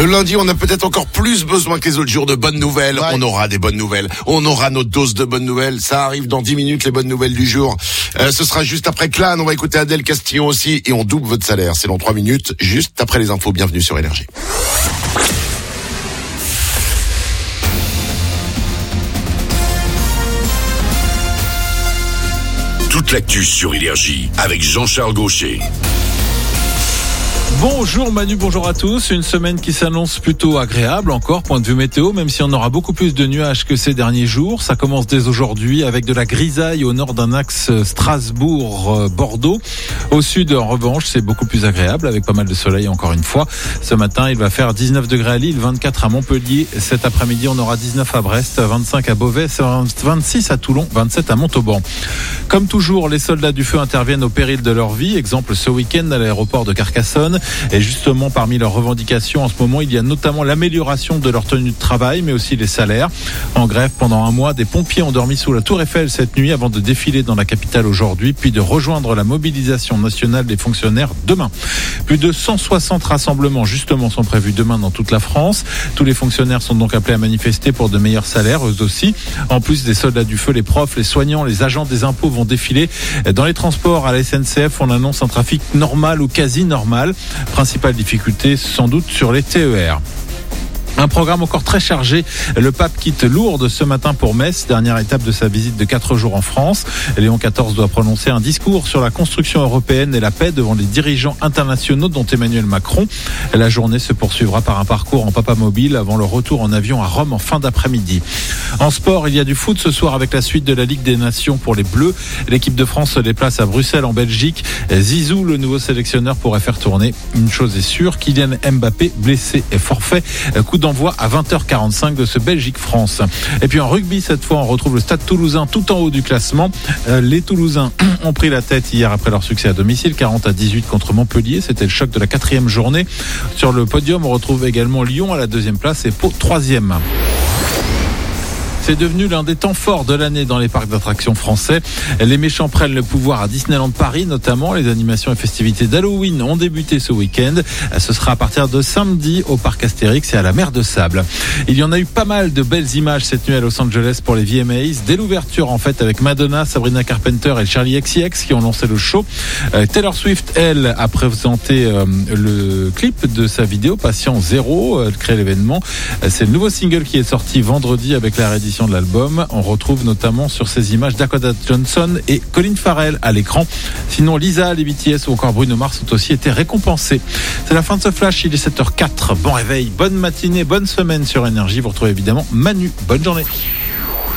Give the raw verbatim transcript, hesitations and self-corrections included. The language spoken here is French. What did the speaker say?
Le lundi, on a peut-être encore plus besoin que les autres jours de bonnes nouvelles. Ouais. On aura des bonnes nouvelles. On aura notre dose de bonnes nouvelles. Ça arrive dans dix minutes, les bonnes nouvelles du jour. Euh, ce sera juste après Clan. On va écouter Adèle Castillon aussi. Et on double votre salaire. C'est dans trois minutes, juste après les infos. Bienvenue sur Énergie. Toute l'actu sur Énergie avec Jean-Charles Gaucher. Bonjour Manu, bonjour à tous. Une semaine qui s'annonce plutôt agréable encore, point de vue météo, même si on aura beaucoup plus de nuages que ces derniers jours. Ça commence dès aujourd'hui avec de la grisaille au nord d'un axe Strasbourg-Bordeaux. Au sud, en revanche, c'est beaucoup plus agréable avec pas mal de soleil encore une fois. Ce matin, il va faire dix-neuf degrés à Lille, vingt-quatre à Montpellier. Cet après-midi, on aura dix-neuf à Brest, vingt-cinq à Beauvais, vingt-six à Toulon, vingt-sept à Montauban. Comme toujours, les soldats du feu interviennent au péril de leur vie. Exemple ce week-end à l'aéroport de Carcassonne. Et justement, parmi leurs revendications en ce moment, il y a notamment l'amélioration de leur tenue de travail, mais aussi les salaires. En grève pendant un mois, des pompiers ont dormi sous la Tour Eiffel cette nuit avant de défiler dans la capitale aujourd'hui, puis de rejoindre la mobilisation nationale des fonctionnaires demain. Plus de cent soixante rassemblements justement sont prévus demain dans toute la France. Tous les fonctionnaires sont donc appelés à manifester pour de meilleurs salaires, eux aussi. En plus des soldats du feu, les profs, les soignants, les agents des impôts vont défiler. Dans les transports, à la S N C F, on annonce un trafic normal ou quasi normal. Principale difficulté sans doute sur les T E R. Un programme encore très chargé. Le pape quitte Lourdes ce matin pour Metz, dernière étape de sa visite de quatre jours en France. Léon quatorze doit prononcer un discours sur la construction européenne et la paix devant les dirigeants internationaux dont Emmanuel Macron. La journée se poursuivra par un parcours en papamobile avant le retour en avion à Rome en fin d'après-midi. En sport, il y a du foot ce soir avec la suite de la Ligue des Nations pour les Bleus. L'équipe de France se déplace à Bruxelles en Belgique. Zizou, le nouveau sélectionneur, pourrait faire tourner. Une chose est sûre, Kylian Mbappé, blessé et forfait. Coup d'envoi à vingt heures quarante-cinq de ce Belgique-France. Et puis en rugby, cette fois, on retrouve le Stade Toulousain tout en haut du classement. Euh, les Toulousains ont pris la tête hier après leur succès à domicile, quarante à dix-huit contre Montpellier. C'était le choc de la quatrième journée. Sur le podium, on retrouve également Lyon à la deuxième place et Pau troisième. C'est devenu l'un des temps forts de l'année dans les parcs d'attractions français. Les méchants prennent le pouvoir à Disneyland Paris, notamment. Les animations et festivités d'Halloween ont débuté ce week-end. Ce sera à partir de samedi au parc Astérix et à la Mer de Sable. Il y en a eu pas mal de belles images cette nuit à Los Angeles pour les V M As. Dès l'ouverture, en fait, avec Madonna, Sabrina Carpenter et Charli X C X qui ont lancé le show. Euh, Taylor Swift, elle, a présenté euh, le clip de sa vidéo Patient Zéro. Elle crée l'événement. C'est le nouveau single qui est sorti vendredi avec la réédition de l'album. On retrouve notamment sur ces images Dakota Johnson et Colin Farrell à l'écran. Sinon, Lisa, les B T S ou encore Bruno Mars ont aussi été récompensés. C'est la fin de ce flash, il est sept heures quatre. Bon réveil, bonne matinée, bonne semaine sur Énergie. Vous retrouvez évidemment Manu. Bonne journée.